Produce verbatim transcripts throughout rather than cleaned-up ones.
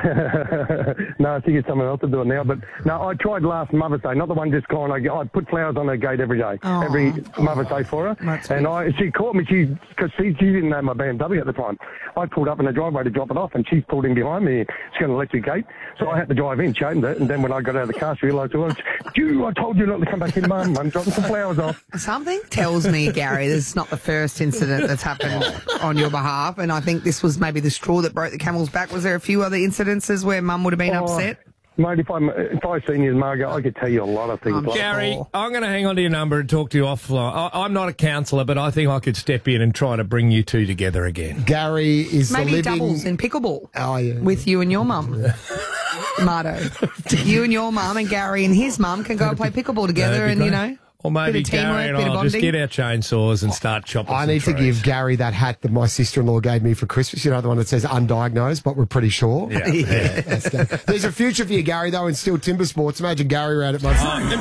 No, I think it's someone else to do it now. But no, I tried last Mother's Day, not the one just gone. I, I put flowers on her gate every day, Aww. every Mother's Day for her. That's and I, she caught me, she because she, she didn't know my B M W at the time. I pulled up in the driveway to drop it off, and she's pulled in behind me. She's got an electric gate, so I had to drive in, chained it, and then when I got out of the car, she realised, well, you, I told you not to come back in, Mum. I'm dropping some flowers off. Something tells me, Gary, this is not the first incident that's happened on your behalf, and I think this was maybe the straw that broke the camel's back. Was there a few other incidences where Mum would have been oh, upset? Mate, if, I'm, if I seen you, Margaret, I could tell you a lot of things. I'm like Gary, sure. I'm going to hang on to your number and talk to you offline. I, I'm not a counsellor, but I think I could step in and try to bring you two together again. Gary is Maybe the living... doubles in pickleball. Oh, yeah. With you and your mum. Marto. You and your mum and Gary and his mum can go and play pickleball together and, you know... Or maybe bit of teamwork, Gary and bit of I'll just bonding. get our chainsaws and start chopping I some need to trees. give Gary that hat that my sister-in-law gave me for Christmas. You know, the one that says undiagnosed, but we're pretty sure. Yeah. yeah. That's good. There's a future for you, Gary, though, in steel timber sports. Imagine Gary around at my...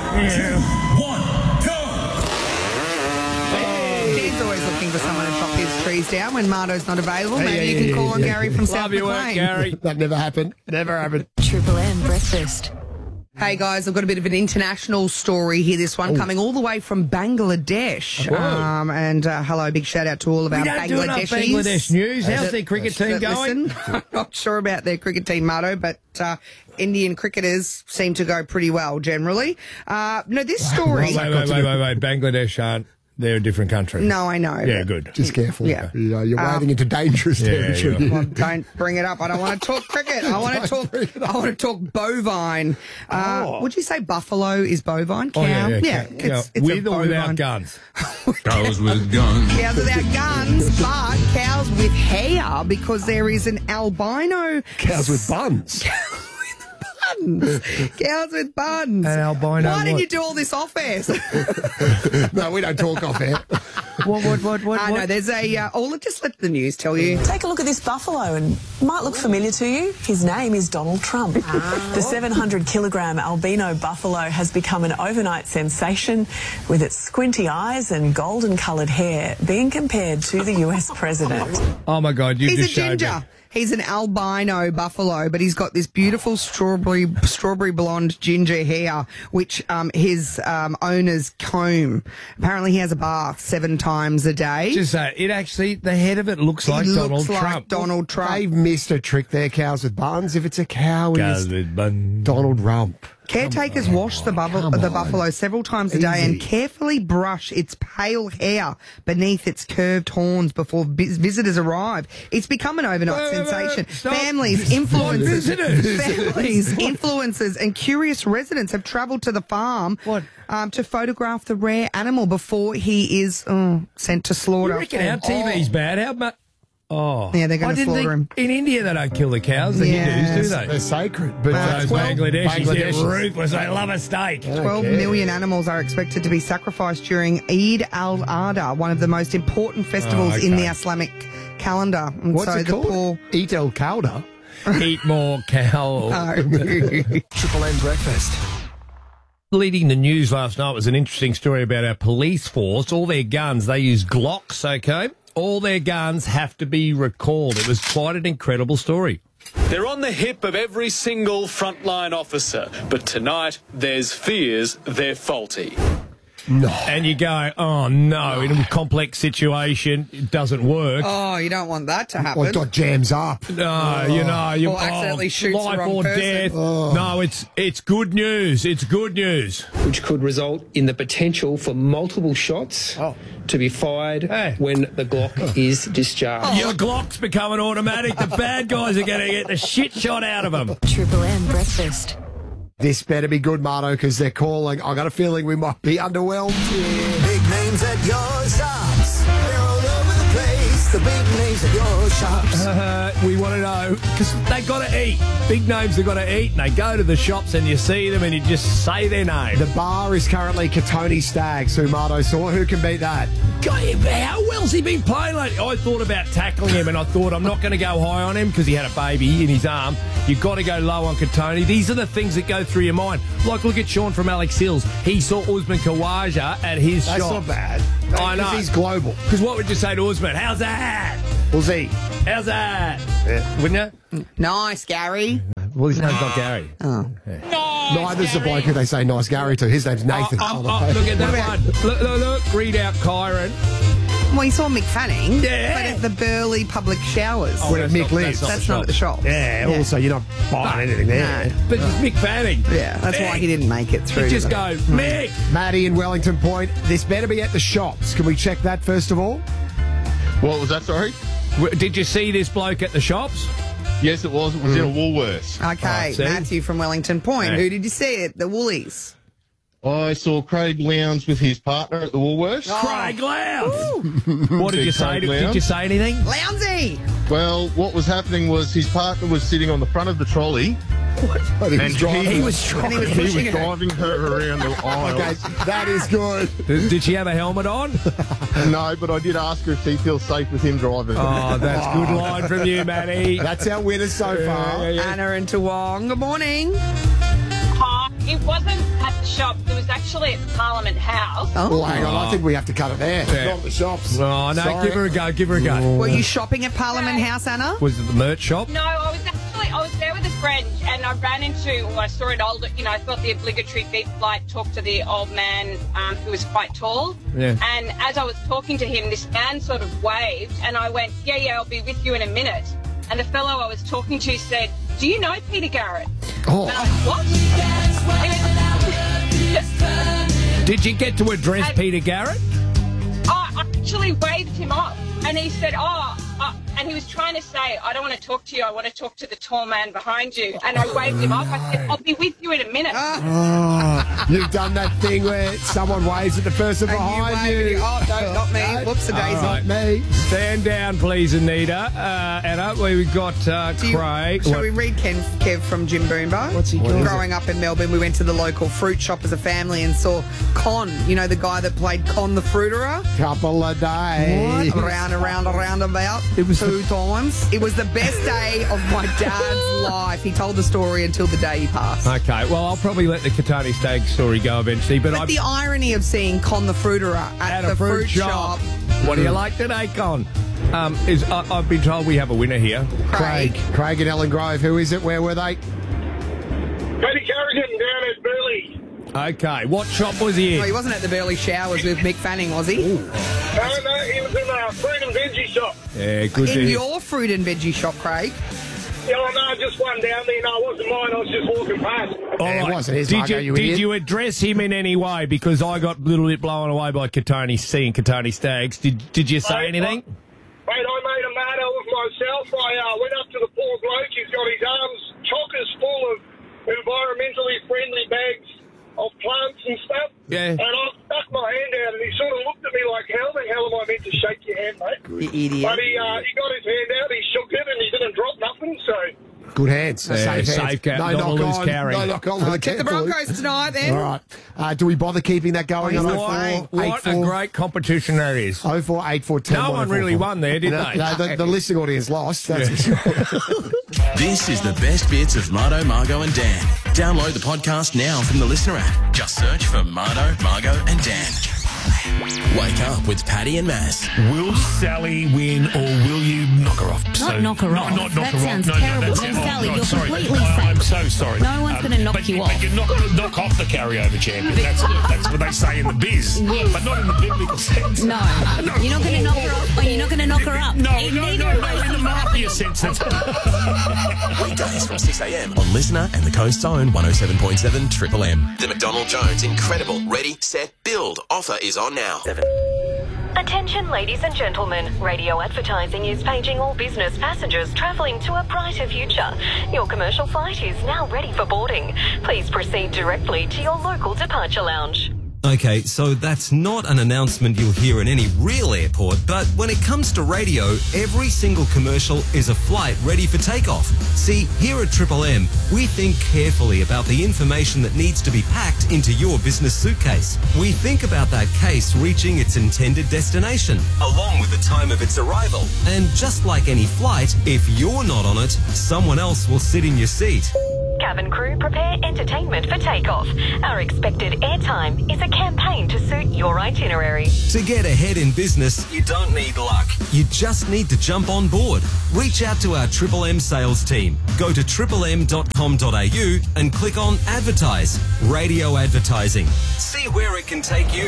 He's always looking for someone to chop his trees down when Marto's not available. Maybe yeah, you yeah, can call yeah, on yeah. Gary from South Love your work, McLean. Gary. That never happened. Never happened. Triple M breakfast. Hey guys, I've got a bit of an international story here. This one coming all the way from Bangladesh. Um, and uh, hello, big shout out to all of We our don't do enough Bangladeshis. Bangladesh news. How's That- their cricket team that going? listen. I'm not sure about their cricket team, Marto, but uh, Indian cricketers seem to go pretty well generally. Uh, no, this story. Wait, wait, wait, wait, wait. Bangladesh aren't. They're a different country. No, I know. Yeah, but- good. Just careful. Yeah. You know, you're Um, wading into dangerous yeah, territory. yeah. Well, don't bring it up. I don't want to talk cricket. I want to talk. I want to talk bovine. Uh, Oh. Would you say buffalo is bovine? Cow? Oh, yeah, yeah. yeah. Cow. It's, Yeah. it's With a or without bovine. guns? Cows with guns. Cows without guns, but cows with hair because there is an albino Cows with buns. buns. Cows with buns. An albino Why didn't what? you do all this off air? No, we don't talk off air. What, what, what, what? I know there's a. Uh, oh, look, just let the news tell you. Take a look at this buffalo and it might look familiar to you. His name is Donald Trump. The seven hundred kilogram albino buffalo has become an overnight sensation with its squinty eyes and golden coloured hair being compared to the U S president. Oh, my God. You He's a just showed ginger. me. He's an albino buffalo, but he's got this beautiful strawberry strawberry blonde ginger hair, which um, his um, owners comb. Apparently, he has a bath seven times a day. Just say, it actually, the head of it looks he like looks Donald like Trump. Donald Trump. They've missed a trick there, cows with buns. If it's a cow, Cows it's with buns. Donald Rump. Caretakers wash the, bubble, come the on. buffalo several times a day Easy. and carefully brush its pale hair beneath its curved horns before vis- visitors arrive. It's become an overnight Wait, wait, wait, sensation. stop. Families, What influencers, visitors? families, influencers, and curious residents have travelled to the farm What? Um, to photograph the rare animal before he is oh, sent to slaughter. You reckon our T V's bad? How much? Oh. Yeah, they're gonna I didn't slaughter him. think- In India, they don't kill the cows, the Hindus, do They're they? sacred. But Well, Those twelve Bangladeshis, they're Bangladeshis. ruthless. They love a steak. Twelve million animals are expected to be sacrificed during Eid al-Adha, one of the most important festivals Oh, okay. in the Islamic calendar. And what's so it the called? poor Eat El Calda. Eat more cow. Triple M breakfast. Leading the news last night was an interesting story about our police force. All their guns, they use Glocks, okay? All their guns have to be recalled. It was quite an incredible story. They're on the hip of every single frontline officer, but tonight there's fears they're faulty. No. And you go, oh no, in a complex situation, it doesn't work. Oh, you don't want that to happen. Well, it got jams up. No, you know, you Or accidentally shoots the life wrong or person. death. No, it's it's good news. It's good news. which could result in the potential for multiple shots to be fired Hey. when the Glock is discharged. Your Glock's becoming automatic. The bad guys are going to get the shit shot out of them. Triple M breakfast. This better be good, Marto, because they're calling. I got a feeling we might be underwhelmed. Big names at your shops. They're all over the place. The big names at your shops. Uh, we want to know, because they got to eat. Big names have got to eat, and they go to the shops and you see them and you just say their name. The bar is currently Katoni Staggs, who Marto saw. Who can beat that? God, how well's he been playing lately? I thought about tackling him, and I thought I'm not going to go high on him because he had a baby in his arm. You've got to go low on Katoni. These are the things that go through your mind. Like, look at Sean from Alex Hills. He saw Usman Khawaja at his That's shop. not bad. I know. Because he's global. Because what would you say to Usman? How's that? We'll see. How's that? Wouldn't you? Nice, Gary. Well, his name's not Gary. Oh. Neither's the bloke who they say nice Gary to. His name's Nathan. Oh, oh, oh, look at that one. Look, look, look. Read out Kyron. Well, he saw Mick Fanning, Yeah. but at the Burley Public Showers. Oh, Where that's Mick not- lives. That's not at the shop. Yeah, also, you're not buying anything there. No. But it's Mick Fanning. Yeah, that's why he didn't make it through. You just the- go, Mick. Maddie in Wellington Point, this better be at the shops. Can we check that first of all? What was that, sorry? W- Did you see this bloke at the shops? Yes, it was. It was in a Woolworths. Okay, Oh, see? Matthew from Wellington Point. Yeah. Who did you see at the Woolies? I saw Craig Lowndes with his partner at the Woolworths. Craig Lowndes. What did Big you say? Craig To, did Lowndes. you say anything? Lounsey! Well, what was happening was his partner was sitting on the front of the trolley. But he was And driving. he was And he was He was pushing her. driving her around the aisle. Okay, that is good. Did, did she have a helmet on? No, but I did ask her if she feels safe with him driving. Oh, that's good line from you, Matty. That's our winners so far. Yeah, yeah. Anna and Toowong. Good morning. Hi. It wasn't at the shop. It was actually at Parliament House. Oh, hang on. I think we have to cut it there. Yeah. Not the shops. Oh, no, Sorry. give her a go, give her a go. Were you shopping at Parliament House, Anna? Was it the merch shop? No, I was actually, I was there with a friend and I ran into, well, I saw an older, you know, I thought the obligatory beep flight, talk to the old man um, who was quite tall. Yeah. And as I was talking to him, this man sort of waved and I went, yeah, yeah, I'll be with you in a minute. And the fellow I was talking to said, do you know Peter Garrett? Oh. And I went, what? Did you get to address And- Peter Garrett? I actually waved him off, and he said, "Oh," uh, and he was trying to say, "I don't want to talk to you. I want to talk to the tall man behind you." And I waved him off. I said, "I'll be with you in a minute." Oh, you've done that thing where someone waves at the person And you behind waved you. it. Oh, no, not me. Whoops, a daisy. All right. Me. Stand down, please, Anita. Uh, Anna, we've got uh, Do you- Craig. Shall What- we read Ken, Kev from Jim Boomba? What's he called? Growing up in Melbourne, we went to the local fruit shop as a family and saw Con, you know, the guy that played Con the Fruiterer? Couple of days. Around, around, around about. It was two times. It was the best day of my dad's life. He told the story until the day he passed. Okay, well, I'll probably let the Katani Stag story go eventually, but, But I the irony of seeing Con the Fruiterer at, at the a fruit, shop. What do you like today, Con? Um, is I, I've been told we have a winner here. Craig. Craig. Craig and Ellen Grove. Who is it? Where were they? Petty Carrigan down at Burley. Okay, what shop was he No, in? he wasn't at the Burley Showers with Mick Fanning, was he? No, no, he was in a fruit and veggie shop. Yeah, good to In hear. your fruit and veggie shop, Craig. Yeah, I know, just one down there. No, it wasn't mine. I was just walking past. All Yeah, it right. wasn't his, Did Marco, you, you did idiot. you address him in any way? Because I got a little bit blown away by Katani seeing Katani Stags. Did Did you say Mate, anything? Mate, I made a matter of myself. I uh, went up to the poor bloke. He's got his arms chockers full of environmentally friendly bags of plants and stuff. Yeah. And I stuck my hand out and he sort of looked at me like, how the hell am I meant to shake your hand, mate? You idiot. But he, uh, he got his hand out, he shook it and he didn't drop nothing, so... Good hands. Yeah, safe hands. safe ca- no not a knock loose on. carry. No knock on. Uh, with check the careful. Broncos tonight, then. All right. Uh, do we bother keeping that going on What- oh four What a great competition that is. oh four eight four ten No one really won there, did no, they? No, the, the listening audience lost. That's for sure. This is the best bits of Mardo, Margo and Dan. Download the podcast now from the Listener app. Just search for Mardo, Margo and Dan. Wake up with Paddy and Maz. Will Sally win or will you knock her off? Not knock her no, off. Not knock That her sounds off. No, terrible. No, that's Oh, it. Sally, God, you're sorry. completely I, I'm safe. so sorry. No one's gonna knock but you but off. you knock, knock off the carryover champion. That's, that's what they say in the biz. Yes. But not in the biblical sense. No, you're not going to knock her off, or you're not going to knock her up. No, In no, neither no, of no, those in the mafia sense. That's Weekdays from six a.m. on Listener and the Coast's own one oh seven point seven Triple M. The McDonald Jones Incredible Ready, Set, Build offer is on now. Attention, ladies and gentlemen. Radio advertising is paging all business passengers travelling to a brighter future. Your commercial flight is now ready for boarding. Please proceed directly to your local departure lounge. Okay, so that's not an announcement you'll hear in any real airport, but when it comes to radio, every single commercial is a flight ready for takeoff. See, here at Triple M, we think carefully about the information that needs to be packed into your business suitcase. We think about that case reaching its intended destination, along with the time of its arrival. And just like any flight, if you're not on it, someone else will sit in your seat. Cabin crew, prepare entertainment for takeoff. Our expected airtime is a campaign to suit your itinerary. To get ahead in business, you don't need luck. You just need to jump on board. Reach out to our Triple M sales team. Go to triple m dot com dot a u and click on Advertise. Radio advertising. See where it can take you.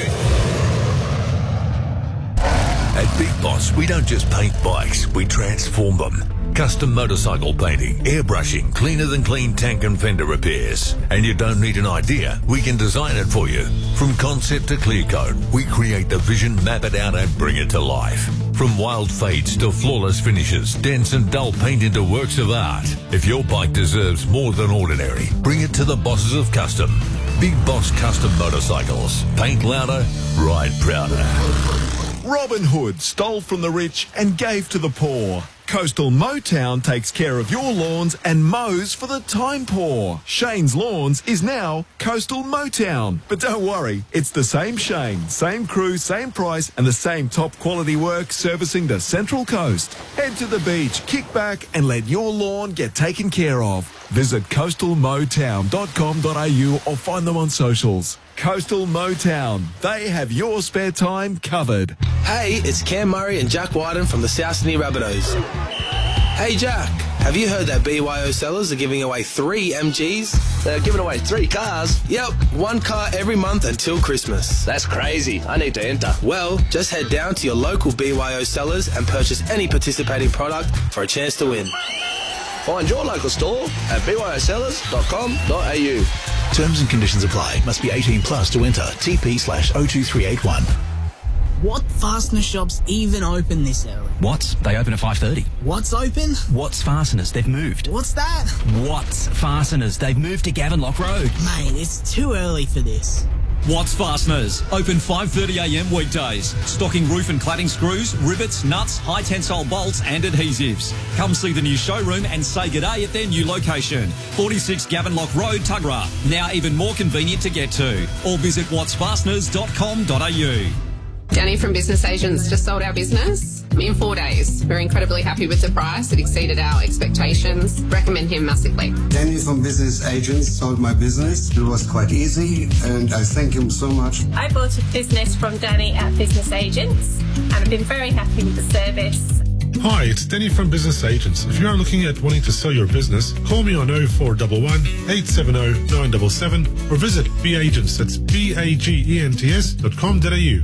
At Big Boss, we don't just paint bikes, we transform them. Custom motorcycle painting, airbrushing, cleaner than clean tank and fender repairs. And you don't need an idea, we can design it for you. From concept to clear coat, we create the vision, map it out and bring it to life. From wild fades to flawless finishes, dents and dull paint into works of art. If your bike deserves more than ordinary, bring it to the bosses of custom. Big Boss Custom Motorcycles. Paint louder, ride prouder. Robin Hood stole from the rich and gave to the poor. Coastal Motown takes care of your lawns and mows for the time poor. Shane's Lawns is now Coastal Motown. But don't worry, it's the same Shane, same crew, same price, and the same top quality work servicing the Central Coast. Head to the beach, kick back, and let your lawn get taken care of. Visit coastal motown dot com dot a u or find them on socials. Coastal Motown. They have your spare time covered. Hey, it's Cam Murray and Jack Wyden from the South Sydney Rabbitohs. Hey, Jack, have you heard that B Y O sellers are giving away three M Gs? They're giving away three cars? Yep, one car every month until Christmas. That's crazy. I need to enter. Well, just head down to your local B Y O sellers and purchase any participating product for a chance to win. Find your local store at b y o sellers dot com dot a u. Terms and conditions apply. Must be eighteen plus to enter. T P slash oh two three eight one. What fastener shops even open this early? Watts, they open at five thirty. What's open? Watts Fasteners, they've moved. What's that? Watts Fasteners, they've moved to Gavenlock Road. Mate, it's too early for this. Watts Fasteners, open five thirty a m weekdays. Stocking roof and cladding screws, rivets, nuts, high tensile bolts and adhesives. Come see the new showroom and say g'day at their new location. forty-six Gavenlock Road, Tuggerah. Now even more convenient to get to. Or visit watts fasteners dot com dot a u. Danny from Business Agents just sold our business in four days. We're incredibly happy with the price. It exceeded our expectations. Recommend him massively. Danny from Business Agents sold my business. It was quite easy and I thank him so much. I bought a business from Danny at Business Agents and I've been very happy with the service. Hi, it's Danny from Business Agents. If you are looking at wanting to sell your business, call me on oh four one one, eight seven oh, nine seven seven or visit B Agents, that's B A G E N T S dot com dot a u.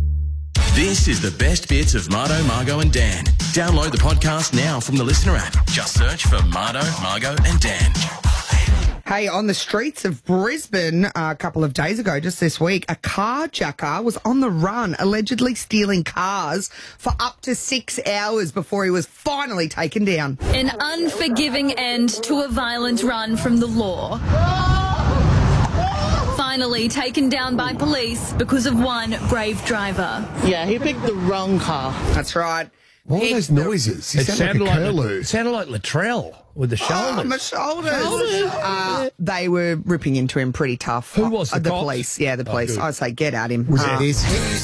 This is the best bits of Mardo, Margo and Dan. Download the podcast now from the Listener app. Just search for Mardo, Margo and Dan. Hey, on the streets of Brisbane uh, a couple of days ago, just this week, a carjacker was on the run, allegedly stealing cars for up to six hours before he was finally taken down. An unforgiving end to a violent run from the law. Finally taken down by police because of one brave driver. Yeah, he picked the wrong car. That's right. What are those noises? He It sounded sounded like a like, curlew. it sounded like Latrell with the shoulders. Oh, my shoulders. Uh, they were ripping into him pretty tough. Who was the Uh, the cops? police? Yeah, the Oh, police. good. I'd say get at him. Was Uh, it his?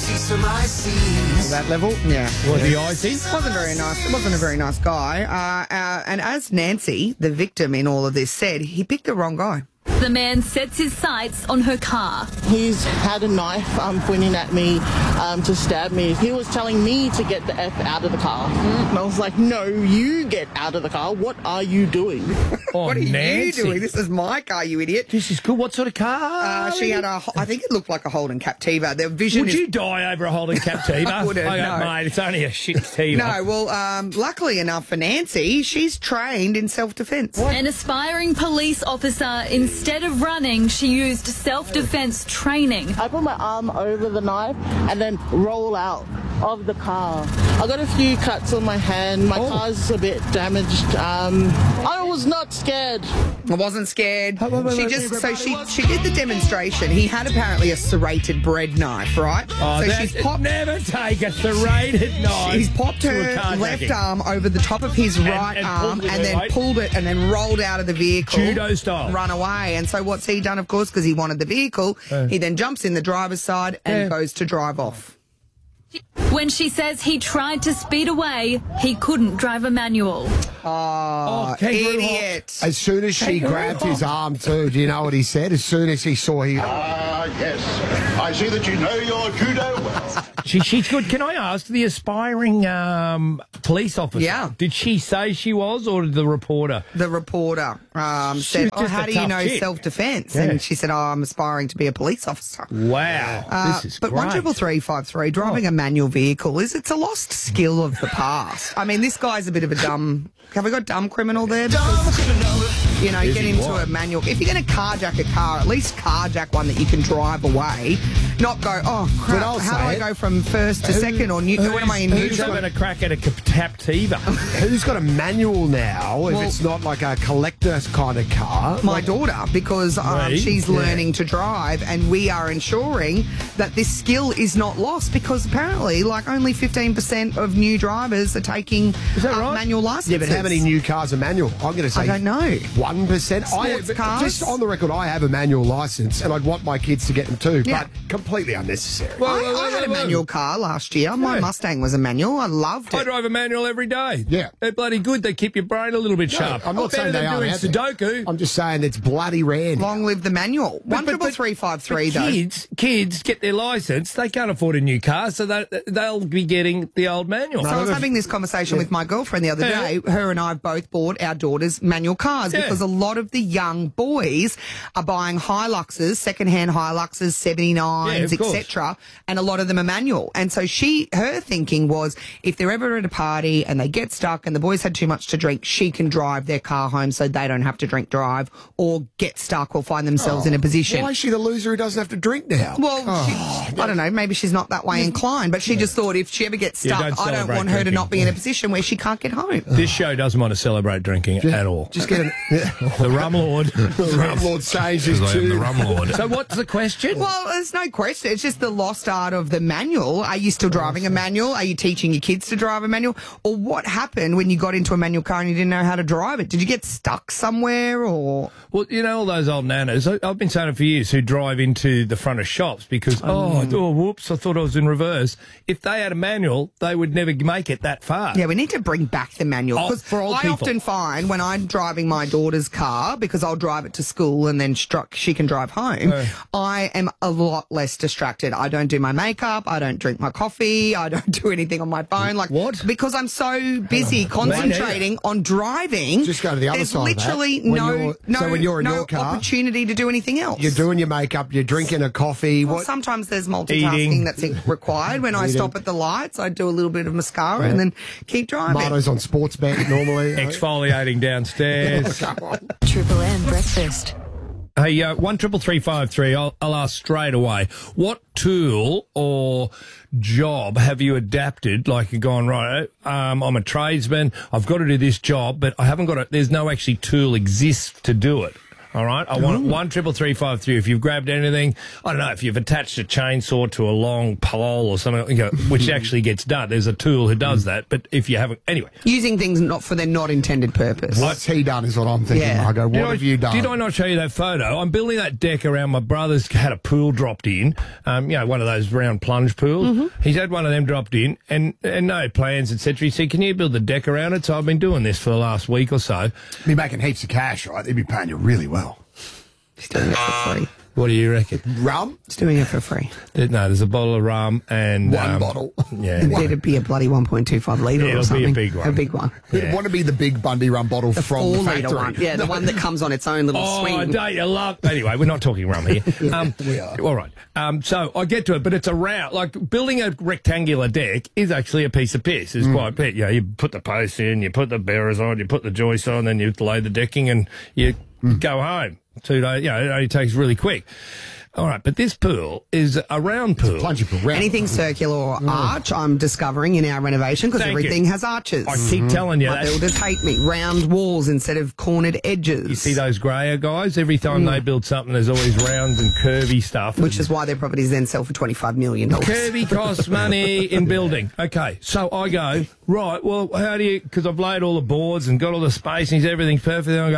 that level? Yeah. Was the icy? Wasn't very nice. Wasn't a very nice guy. Uh, uh, and as Nancy, the victim in all of this, said, he picked the wrong guy. The man sets his sights on her car. He's had a knife um, pointing at me um, to stab me. He was telling me to get the F out of the car. And I was like, no, you get out of the car. What are you doing? Oh, What are Nancy. you doing? This is my car, you idiot. This is cool. What sort of car? Uh, she had a, I think it looked like a Holden Captiva. Their vision Would is... you die over a Holden Captiva? I wouldn't, I go, no. mate, it's only a shit Captiva. No, well, um, luckily enough for Nancy, she's trained in self-defence. An aspiring police officer, instead of running, she used self-defense training. I put my arm over the knife and then roll out of the car. I got a few cuts on my hand. My Oh. car's a bit damaged. Um, I was not scared. I wasn't scared. wait, wait, She wait, just wait, so wait, she wait. she did the demonstration. He had apparently a serrated bread knife, right? Oh, so that, she's popped. never take a serrated knife. He's popped to her a carjacking. left arm over the top of his And- right and arm pulled it, and then right? pulled it and then rolled out of the vehicle. Judo style. Run away. And so what's he done, of course, because he wanted the vehicle, Uh. he then jumps in the driver's side and Yeah. goes to drive off. When she says he tried to speed away, he couldn't drive a manual. Oh, kangaroo idiot. As soon as she Kangaroo grabbed hop. his arm too, do you know what he said? As soon as he saw he... Ah, yes. I see that you know your judo well. She, she's good. Can I ask the aspiring um, police officer? Yeah. Did she say she was, or did the reporter? The reporter um, She said, was oh, just how a do you tough know chick. self-defence? Yeah. And she said, oh, I'm aspiring to be a police officer. Wow, Uh, this is but great. one triple three five three driving a manual vehicle is it's a lost skill of the past. I mean, this guy's a bit of a dumb. Have we got dumb criminal there? Because, you know, Is get he into what? a manual. If you're going to carjack a car, at least carjack one that you can drive away. Not go. Oh crap! I'll How do say I it. go from first to Who- second or new? What am I in Who's neutral? having a crack at a Captiva? Who's got a manual now if Well- it's not like a collector kind of car? My Like, daughter, because um, Me? she's Yeah. learning to drive, and we are ensuring that this skill is not lost because apparently, like, only fifteen percent of new drivers are taking that uh, right? manual licenses. Yeah, but how many new cars are manual? I'm going to say I don't know. one percent. Sports cars? Just on the record, I have a manual license, and I'd want my kids to get them too, Yeah. but completely unnecessary. I, I had a manual car last year. My Yeah. Mustang was a manual. I loved I it. drive a manual every day. Yeah. They're bloody good. They keep your brain a little bit sharp. I'm not Better saying they than are doing out there. Sudoku. I'm just saying it's bloody rare. now. Long live the manual. One triple three five three But though. kids, kids get their license. They can't afford a new car, so they, they'll be getting the old manual. So I was having this conversation with my girlfriend the other Yeah. day. Her and I have both bought our daughters manual cars Yeah. because a lot of the young boys are buying Hiluxes, second-hand Hiluxes, seventy-nines, Yeah, of course. et cetera, and a lot of them are manual. And so she, her thinking was, if they're ever at a party and they get stuck and the boys had too much to drink, she can drive their car home so they don't have to drink drive or get stuck or find themselves in a position. Why is she the loser who doesn't have to drink now? Well, Oh. she, I don't know. Maybe she's not that way inclined, but she just thought if she ever gets Yeah, stuck, don't I don't celebrate want her to drinking. not be in a position where she can't get home. This show doesn't want to celebrate drinking at all. Just get an, The rum lord. the Rum Lord changed his Because I am the tune. rum lord. So what's the question? Well, there's no question. It's just the lost art of the manual. Are you still driving a manual? Are you teaching your kids to drive a manual? Or what happened when you got into a manual car and you didn't know how to drive it? Did you get stuck somewhere or? Well, you know all those old nanas. I, I've been saying it for years. Who drive into the front of shops because oh, oh, whoops, I thought I was in reverse. If they had a manual, they would never make it that far. Yeah, we need to bring back the manual. Oh, 'Cause for old I people. often find when I'm driving my daughter's car, because I'll drive it to school and then struck, she can drive home, Uh. I am a lot less distracted. I don't do my makeup. I don't drink my coffee. I don't do anything on my phone. Like What? Because I'm so busy concentrating on driving. Just go to the other there's side of that. literally When no, you're- no, so when you're in no your car, opportunity to do anything else. You're doing your makeup, you're drinking a coffee. Well, What? sometimes there's multitasking Eating. that's required. When I Eating. stop at the lights, I do a little bit of mascara and then keep driving. Marto's on sports bet normally. Exfoliating downstairs. Triple M breakfast. Hey, uh, one triple three five three. I'll, I'll ask straight away. What tool or job have you adapted? Like you're going right. Um, I'm a tradesman. I've got to do this job, but I haven't got it. There's no actually tool exists to do it. All right. I want one triple three five three. If you've grabbed anything, I don't know if you've attached a chainsaw to a long pole or something, you know, which actually gets done. There's a tool who does that. But if you haven't, anyway. Using things not for their not intended purpose. What's he done is what I'm thinking, Yeah. Margot. What Did I- have you done? Did I not show you that photo? I'm building that deck around my brother's had a pool dropped in, um, you know, one of those round plunge pools. Mm-hmm. He's had one of them dropped in and, and no plans, et cetera. He said, can you build the deck around it? So I've been doing this for the last week or so. Be making heaps of cash, right? They'd be paying you really well. He's doing it for free. What do you reckon? Rum? He's doing it for free. There- No, there's a bottle of rum and... One um, bottle. Yeah. It'd be a bloody one point two five litre It'll or be a something. big one. A big one. It'd want to be the big Bundy rum bottle The from four the litre factory. one. Yeah, the one that comes on its own little Oh, swing. don't you love... Anyway, we're not talking rum here. Um, we are. All right. Um, so I get to it, but it's a round... Like, building a rectangular deck is actually a piece of piss. It's quite pit. You know, you put the posts in, you put the bearers on, you put the joists on, then you lay the decking and you go home. Two days, you know, it only takes really quick. All right, but this pool is a round pool. Plungy pool. Round. Anything circular or arch, I'm discovering in our renovation because Thank everything you. has arches. I keep telling you My that. builders hate me. Round walls instead of cornered edges. You see those grayer guys? Every time they build something, there's always rounds and curvy stuff. Which is why their properties then sell for twenty-five million dollars. Curvy costs money in building. Okay, so I go, right, well, how do you, because I've laid all the boards and got all the spacings, everything's perfect. Then I go,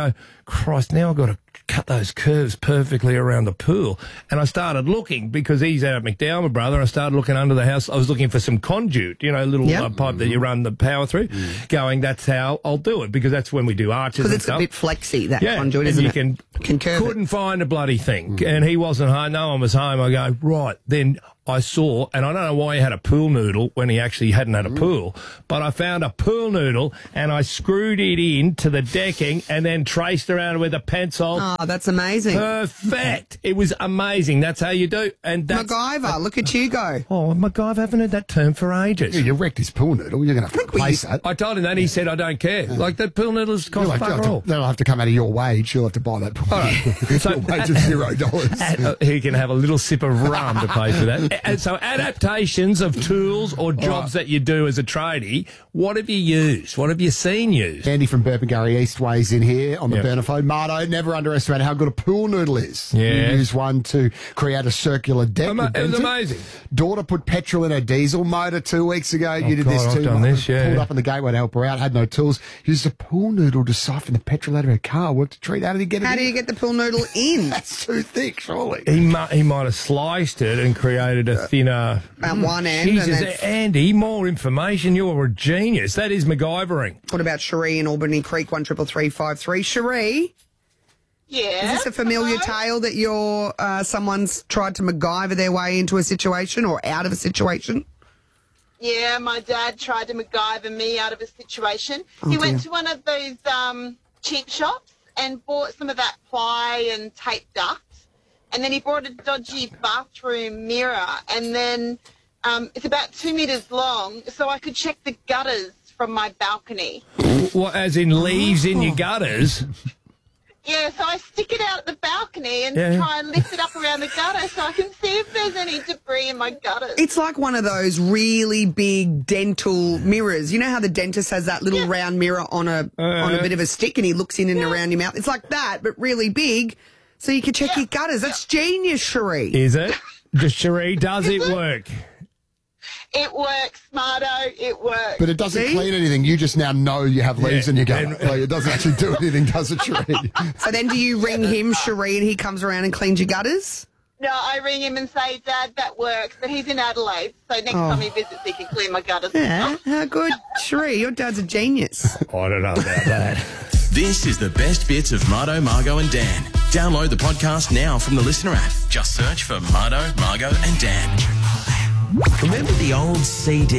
Christ, now I've got to cut those curves perfectly around the pool. And I started looking, because he's out at McDowell, my brother. I started looking under the house. I was looking for some conduit, you know, little Yep. uh, pipe that you run the power through, going, that's how I'll do it, because that's when we do arches Because and it's stuff. a bit flexy, that Yeah, conduit, and isn't you it? can, Can curve couldn't find a bloody thing. And he wasn't home. No one was home. I go, right. Then I saw, and I don't know why he had a pool noodle when he actually hadn't had a pool, but I found a pool noodle and I screwed it in to the decking and then traced around with a pencil. Oh, that's amazing. Perfect. It was amazing. That's how you do. And that's, MacGyver, look at you go. Oh, MacGyver, haven't heard that term for ages. Yeah, you wrecked his pool noodle. You're going to have to replace that. I told him that. He said, I don't care. Like, that pool noodle's cost You'll have, fuck to, all. they'll have to come out of your wage. You'll have to buy that pool. All right. So, your wage of zero dollars. Uh, he can have a little sip of rum to pay for that. And so adaptations of tools or jobs that you do as a tradie, what have you used? What have you seen used? Andy from Burpengary East weighs in here on the Yep. burner phone. Marto, never underestimate how good a pool noodle is. Yeah. You use one to create a circular deck. Ama- with it was Benton. amazing. Daughter put petrol in her diesel motor two weeks ago. you did God, this I've too. done this, yeah. Pulled up in the gateway to help her out. Had no tools. Used a pool noodle to siphon the petrol out of her car. Worked a treat. How did he get it How in? do you get the pool noodle in? That's too thick, surely. He might, he might have sliced it and created a thinner... About one end. Jesus, and then Andy, more information. You're a genius. That is MacGyvering. what about Cherie in Albany Creek, one triple three five three? Cherie? Yeah. Is this a familiar tale that you're uh, someone's tried to MacGyver their way into a situation or out of a situation? Yeah, my dad tried to MacGyver me out of a situation. Oh, he went dear. to one of those um, cheap shops and bought some of that ply and tape duct. And then he bought a dodgy bathroom mirror. And then um, it's about two metres long, so I could check the gutters from my balcony. What, as in leaves in your gutters? Yeah, so I stick it out at the balcony and Yeah. try and lift it up around the gutter so I can see if there's any debris in my gutters. It's like one of those really big dental mirrors. You know how the dentist has that little round mirror on a on a bit of a stick and he looks in and around your mouth? It's like that, but really big, so you can check your gutters. That's genius, Cherie. Is it? Does Cherie, does it work? It works, Smarto, it works. But it doesn't See? clean anything. You just now know you have leaves Yeah. in your gutter. Like, it doesn't actually do anything, does it, Cherie? So then do you ring him, Cherie, and he comes around and cleans your gutters? No, I ring him and say, Dad, that works, but he's in Adelaide, so next Oh. time he visits, he can clean my gutters. Yeah, how good. Cherie, your dad's a genius. I don't know about that. This is the best bits of Marto, Margo and Dan. Download the podcast now from the Listener app. Just search for Marto, Margo and Dan. Remember the old C D